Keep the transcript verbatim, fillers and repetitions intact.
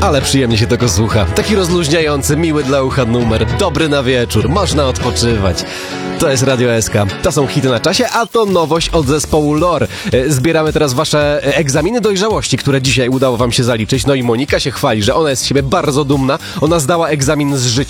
Ale przyjemnie się tego słucha. Taki rozluźniający, miły dla ucha numer. Dobry na wieczór, można odpoczywać. To jest Radio S K. To są hity na czasie, a to nowość od zespołu Lore. Zbieramy teraz wasze egzaminy dojrzałości, które dzisiaj udało wam się zaliczyć. No i Monika się chwali, że ona jest z siebie bardzo dumna. Ona zdała egzamin z życia.